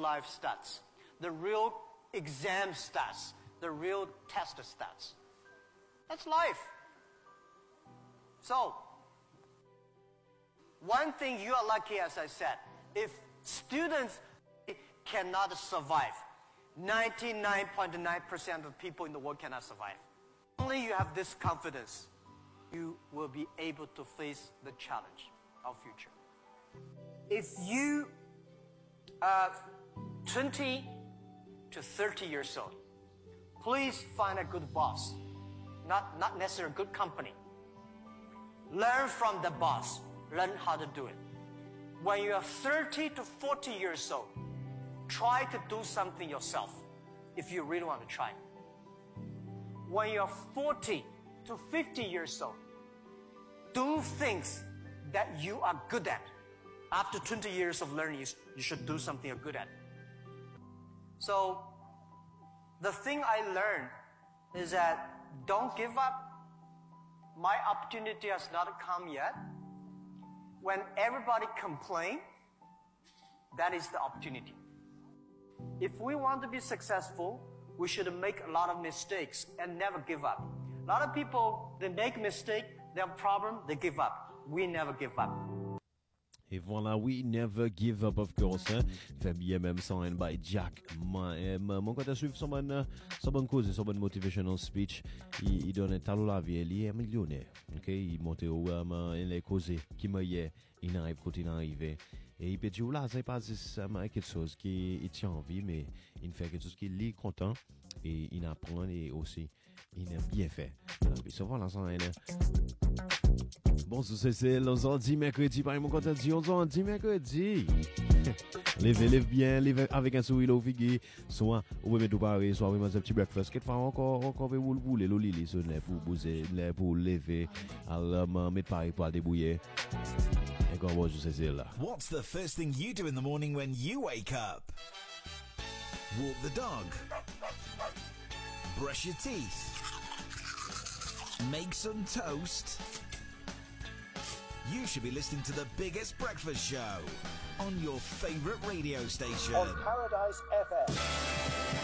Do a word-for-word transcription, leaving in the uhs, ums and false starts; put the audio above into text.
life stats, the real exam stats, the real test stats. That's life. So, one thing you are lucky, as I said, if students cannot survive, ninety-nine point nine percent of people in the world cannot survive. Only you have this confidence, you will be able to face the challenge of future. If you are twenty to thirty years old, please find a good boss, not, not necessarily a good company. Learn from the boss, learn how to do it. When you are thirty to forty years old, try to do something yourself if you really want to try. When you're forty to fifty years old, do things that you are good at. After twenty years of learning, you should do something you're good at. So, the thing I learned is that don't give up. My opportunity has not come yet. When everybody complains, that is the opportunity. If we want to be successful, we should make a lot of mistakes and never give up. A lot of people, they make mistakes, they have a problem, they give up. We never give up. Et voilà, we never give up, of course. Hein? Fait bien même sans un by Jack Ma. Mon côté suivre son bonne, son bonne cause, son bonne motivational speech. Il, il donne un talon la vie, il est millionnaire. Ok, il monte au um, il est causé, qui me y est, il arrive quand il arrive. Et il peut dire là, c'est pas quelque chose qui il tient en vie, mais il fait quelque chose qui est content et il apprend et aussi il a bien fait. Et souvent là, ça bonjour, c'est lundi, mercredi, par mon côté, lundi, mercredi. Levez, levez bien, levez avec un sourire au figuier. Soit, vous pouvez tout pareil, soit vous mangez un petit breakfast. Quelquefois, encore, encore, vous le boulez, le lit, ce n'est pour bouger, pour lever, alors, mettre pareil pour débrouiller. Et quand bonjour, c'est là. What's the first thing you do in the morning when you wake up? Walk the dog. Brush your teeth. Make some toast. You should be listening to the biggest breakfast show on your favorite radio station. On Paradise F M.